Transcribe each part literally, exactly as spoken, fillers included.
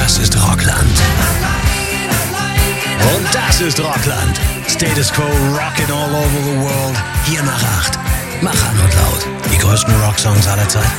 Das ist Rockland. Und das ist Rockland. Status Quo, rockin' all over the world. Hier nach acht. Mach an und laut. Die größten Rocksongs aller Zeiten.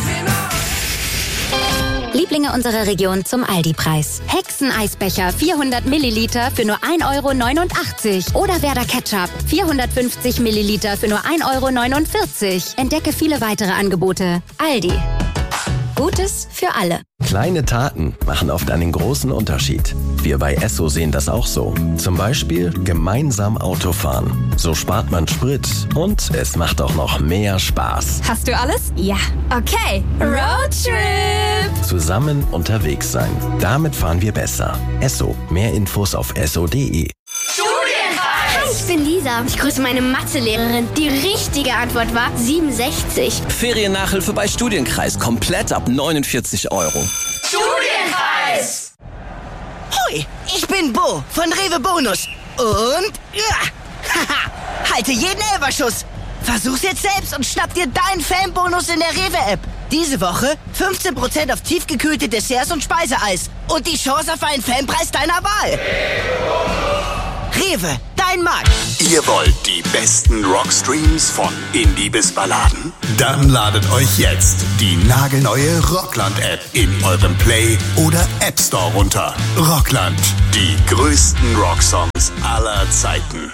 Lieblinge unserer Region zum Aldi-Preis. Hexeneisbecher vierhundert Milliliter für nur ein Euro neunundachtzig. Oder Werder Ketchup vierhundertfünfzig Milliliter für nur ein Euro neunundvierzig. Entdecke viele weitere Angebote. Aldi. Gutes für alle. Kleine Taten machen oft einen großen Unterschied. Wir bei Esso sehen das auch so. Zum Beispiel gemeinsam Auto fahren. So spart man Sprit und es macht auch noch mehr Spaß. Hast du alles? Ja. Okay. Roadtrip! Zusammen unterwegs sein. Damit fahren wir besser. Esso. Mehr Infos auf esso punkt de. Hi, ich bin Lisa. Ich grüße meine Mathelehrerin. Die richtige Antwort war siebenundsechzig. Feriennachhilfe bei Studienkreis. Komplett ab neunundvierzig Euro. Studienkreis! Hoi, ich bin Bo von Rewe Bonus. Und ja, haha, halte jeden Elberschuss. Versuch's jetzt selbst und schnapp dir deinen Fanbonus in der Rewe-App. Diese Woche fünfzehn Prozent auf tiefgekühlte Desserts und Speiseeis. Und die Chance auf einen Fanpreis deiner Wahl. Rewe, dein Markt. Ihr wollt die besten Rockstreams von Indie bis Balladen? Dann ladet euch jetzt die nagelneue Rockland-App in eurem Play- oder App Store runter. Rockland, die größten Rocksongs aller Zeiten.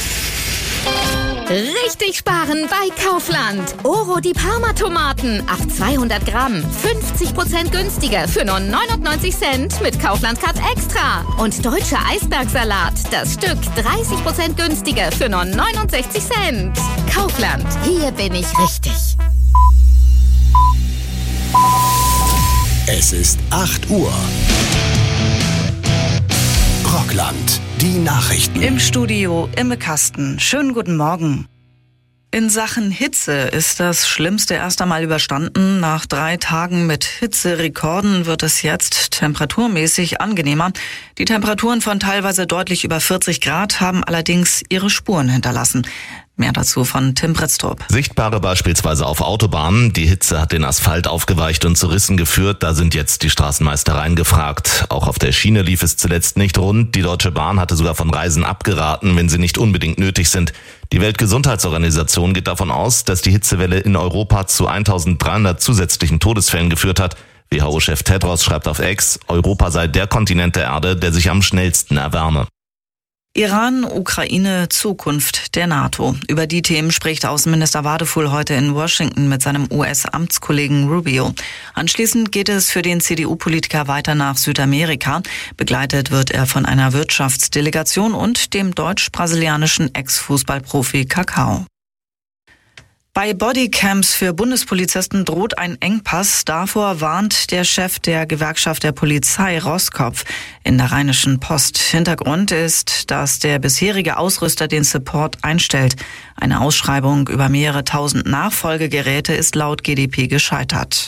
Richtig sparen bei Kaufland. Oro die Parma-Tomaten auf zweihundert Gramm. fünfzig Prozent günstiger für nur neunundneunzig Cent mit Kaufland-Card Extra. Und deutscher Eisbergsalat. Das Stück dreißig Prozent günstiger für nur neunundsechzig Cent. Kaufland. Hier bin ich richtig. Es ist acht Uhr. Rockland, die Nachrichten. Im Studio Imme Kasten. Schönen guten Morgen. In Sachen Hitze ist das Schlimmste erst einmal überstanden. Nach drei Tagen mit Hitzerekorden wird es jetzt temperaturmäßig angenehmer. Die Temperaturen von teilweise deutlich über vierzig Grad haben allerdings ihre Spuren hinterlassen. Mehr dazu von Tim Britztrup. Sichtbare beispielsweise auf Autobahnen. Die Hitze hat den Asphalt aufgeweicht und zu Rissen geführt. Da sind jetzt die Straßenmeistereien gefragt. Auch auf der Schiene lief es zuletzt nicht rund. Die Deutsche Bahn hatte sogar von Reisen abgeraten, wenn sie nicht unbedingt nötig sind. Die Weltgesundheitsorganisation geht davon aus, dass die Hitzewelle in Europa zu eintausenddreihundert zusätzlichen Todesfällen geführt hat. W H O-Chef Tedros schreibt auf X, Europa sei der Kontinent der Erde, der sich am schnellsten erwärme. Iran, Ukraine, Zukunft der NATO. Über die Themen spricht Außenminister Wadefuhl heute in Washington mit seinem U S-Amtskollegen Rubio. Anschließend geht es für den C D U-Politiker weiter nach Südamerika. Begleitet wird er von einer Wirtschaftsdelegation und dem deutsch-brasilianischen Ex-Fußballprofi Kakao. Bei Bodycams für Bundespolizisten droht ein Engpass. Davor warnt der Chef der Gewerkschaft der Polizei, Roskopf, in der Rheinischen Post. Hintergrund ist, dass der bisherige Ausrüster den Support einstellt. Eine Ausschreibung über mehrere tausend Nachfolgegeräte ist laut G d P gescheitert.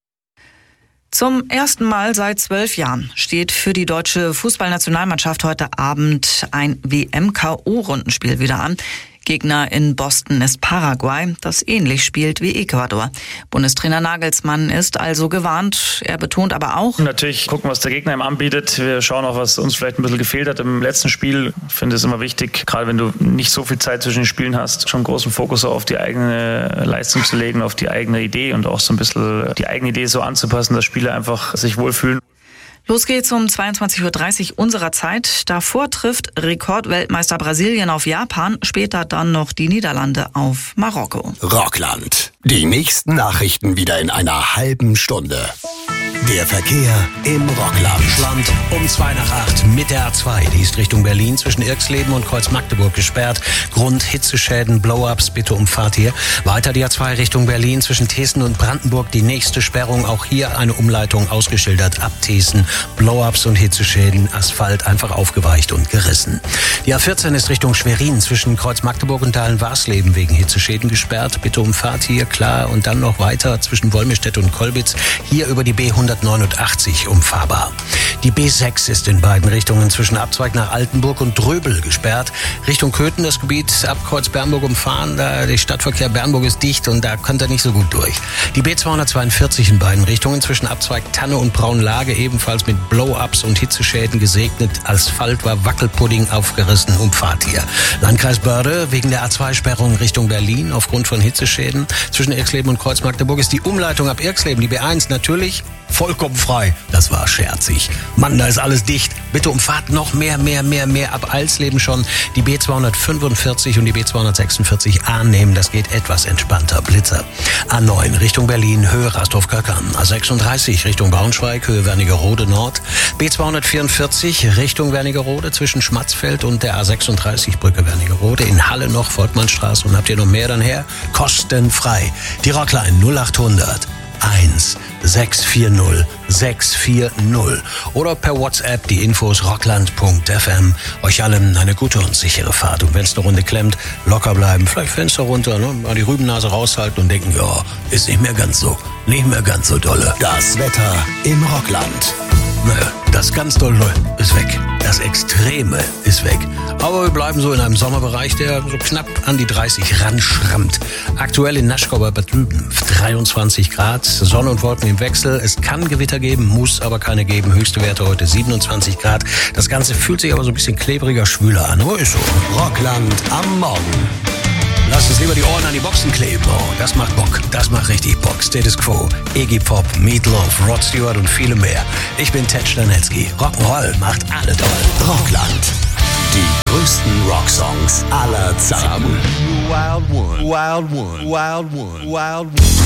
Zum ersten Mal seit zwölf Jahren steht für die deutsche Fußballnationalmannschaft heute Abend ein W M-K O-Rundenspiel wieder an. Gegner in Boston ist Paraguay, das ähnlich spielt wie Ecuador. Bundestrainer Nagelsmann ist also gewarnt. Er betont aber auch: Natürlich gucken, was der Gegner ihm anbietet. Wir schauen auch, was uns vielleicht ein bisschen gefehlt hat im letzten Spiel. Ich finde es immer wichtig, gerade wenn du nicht so viel Zeit zwischen den Spielen hast, schon großen Fokus auf die eigene Leistung zu legen, auf die eigene Idee und auch so ein bisschen die eigene Idee so anzupassen, dass Spieler einfach sich wohlfühlen. Los geht's um zweiundzwanzig Uhr dreißig unserer Zeit. Davor trifft Rekordweltmeister Brasilien auf Japan, später dann noch die Niederlande auf Marokko. Rockland. Die nächsten Nachrichten wieder in einer halben Stunde. Der Verkehr im Rockland. Land um zwei nach acht mit der A zwei. Die ist Richtung Berlin zwischen Irksleben und Kreuz-Magdeburg gesperrt. Grund Hitzeschäden, Blow-ups, bitte umfahrt hier. Weiter die A zwei Richtung Berlin zwischen Thesen und Brandenburg. Die nächste Sperrung, auch hier eine Umleitung ausgeschildert ab Thesen. Blow-ups und Hitzeschäden, Asphalt einfach aufgeweicht und gerissen. Die A vierzehn ist Richtung Schwerin zwischen Kreuz-Magdeburg und Dahlen-Warsleben wegen Hitzeschäden gesperrt. Bitte umfahrt hier, klar. Und dann noch weiter zwischen Wolmirstedt und Kolbitz. Hier über die B hundertachtzig vierhundertneunundachtzig umfahrbar. Die B sechs ist in beiden Richtungen zwischen Abzweig nach Altenburg und Dröbel gesperrt. Richtung Köthen das Gebiet ab Kreuz Bernburg umfahren. Da der Stadtverkehr Bernburg ist dicht und da kommt er nicht so gut durch. Die B zweihundertzweiundvierzig in beiden Richtungen zwischen Abzweig Tanne und Braunlage ebenfalls mit Blow-ups und Hitzeschäden gesegnet. Asphalt war Wackelpudding aufgerissen. Umfahrt hier. Landkreis Börde wegen der A zwei Sperrung Richtung Berlin aufgrund von Hitzeschäden. Zwischen Irxleben und Kreuz Magdeburg ist die Umleitung ab Irxleben, die B eins natürlich vollkommen frei. Das war scherzig. Mann, da ist alles dicht. Bitte umfahrt noch mehr, mehr, mehr, mehr ab Alsleben schon. Die B zweihundertfünfundvierzig und die B zweihundertsechsundvierzig A nehmen. Das geht etwas entspannter. Blitzer. A neun Richtung Berlin, Höhe Rastorf-Köckern. A sechsunddreißig Richtung Braunschweig, Höhe Wernigerode Nord. B zweihundertvierundvierzig Richtung Wernigerode zwischen Schmatzfeld und der A sechsunddreißig Brücke Wernigerode. In Halle noch Volkmannstraße. Und habt ihr noch mehr dann her? Kostenfrei. Die Rockline null achthundert eins sechs vier null sechs vier null oder per WhatsApp die Infos rockland punkt f m. Euch allen eine gute und sichere Fahrt. Und wenn es eine Runde klemmt, locker bleiben, vielleicht Fenster runter, ne? Mal die Rübennase raushalten und denken, ja, ist nicht mehr ganz so, nicht mehr ganz so dolle. Das Wetter im Rockland. Naja, das ganz dolle ist weg. Das Extreme ist weg. Aber wir bleiben so in einem Sommerbereich, der so knapp an die dreißig ranschrammt. Aktuell in Naschgau bei Bad Lüben dreiundzwanzig Grad, Sonne und Wolken im Wechsel. Es kann Gewitter geben, muss aber keine geben. Höchste Werte heute siebenundzwanzig Grad. Das Ganze fühlt sich aber so ein bisschen klebriger, schwüler an. Oh, ist so. Rockland am Morgen. Lasst uns lieber die Ohren an die Boxen kleben. Oh, das macht Bock. Das macht richtig Bock. Status Quo, Iggy Pop, Meatloaf, Rod Stewart und viele mehr. Ich bin Ted Stanitzky. Rock'n'Roll macht alle toll. Rockland. Die größten Rocksongs aller Zeiten. Wild one, wild one, wild one, wild one.